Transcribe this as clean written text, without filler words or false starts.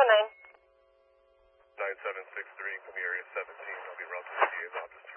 9. 9763, come area 17. I'll be routed to the DA's office.